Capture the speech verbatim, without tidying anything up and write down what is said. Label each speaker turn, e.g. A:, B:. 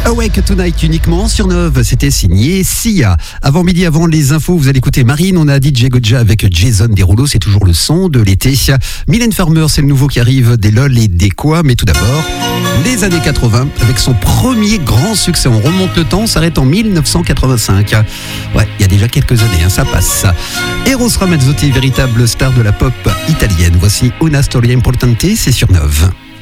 A: Awake Tonight uniquement sur Neuve, c'était signé Sia. Avant midi, avant les infos, vous allez écouter Marine, on a D J Goja avec Jason Derulo, c'est toujours le son de l'été. Mylène Farmer, c'est le nouveau qui arrive, des lol et des quoi, mais tout d'abord, les années quatre-vingts, avec son premier grand succès. On remonte le temps, on s'arrête en dix-neuf cent quatre-vingt-cinq. Ouais, il y a déjà quelques années, hein, ça passe. Eros Ramazzotti, véritable star de la pop italienne. Voici Una Storia Importante, c'est sur Neuve.